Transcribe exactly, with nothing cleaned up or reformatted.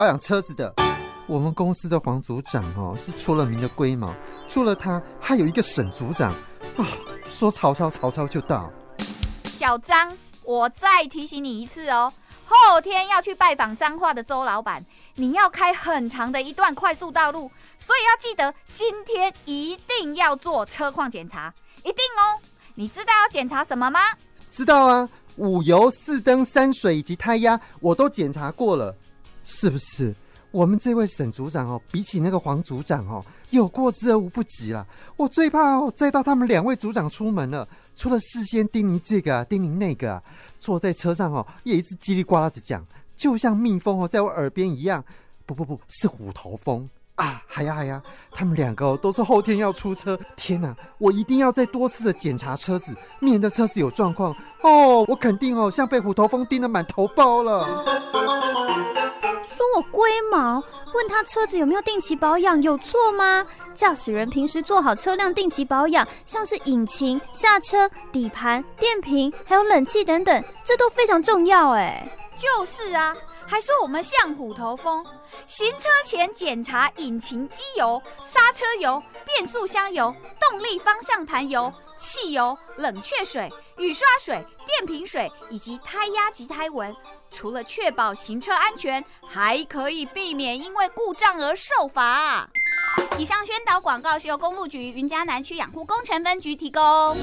要养车子的。我们公司的黄组长哦，是出了名的龟毛，除了他，还有一个沈组长啊，说曹操，曹操就到。 小张，我再提醒你一次哦，后天要去拜访彰化的周老板，你要开很长的一段快速道路，所以要记得今天一定要做车况检查，一定哦。你知道要检查什么吗？ 知道啊，五油、四灯、三水以及胎压，我都检查过了，是不是？我们这位沈组长哦，比起那个黄组长哦，有过之而无不及啦。我最怕哦，再到他们两位组长出门了，除了事先叮咛这个啊，叮咛那个啊，坐在车上哦，也一直叽里呱啦的讲，就像蜜蜂哦，在我耳边一样。不不不，是虎头蜂啊！还呀还呀，他们两个哦，都是后天要出车。天哪，我一定要再多次的检查车子，免得车子有状况哦。我肯定哦，像被虎头蜂叮得满头包了。 说我龟毛，问他车子有没有定期保养，有错吗？驾驶人平时做好车辆定期保养，像是引擎、刹车、底盘、电瓶，还有冷气等等，这都非常重要哎。 就是啊，还说我们像虎头蜂，行车前检查引擎机油、刹车油、变速箱油、动力方向盘油、汽油、冷却水、雨刷水、电瓶水以及胎压及胎纹。除了确保行车安全，还可以避免因为故障而受罚。以上宣导广告是由公路局云嘉南区养护工程分局提供。